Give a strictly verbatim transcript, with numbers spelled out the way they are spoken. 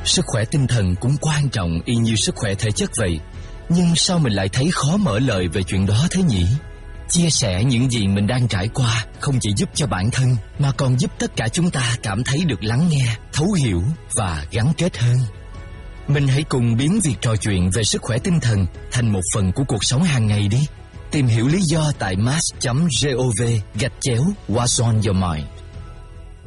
Sức khỏe tinh thần cũng quan trọng y như sức khỏe thể chất vậy. Nhưng sao mình lại thấy khó mở lời về chuyện đó thế nhỉ? Chia sẻ những gì mình đang trải qua không chỉ giúp cho bản thân mà còn giúp tất cả chúng ta cảm thấy được lắng nghe, thấu hiểu và gắn kết hơn. Mình hãy cùng biến việc trò chuyện về sức khỏe tinh thần thành một phần của cuộc sống hàng ngày đi. Tìm hiểu lý do tại mass chấm gov gạch chéo What's on your mind.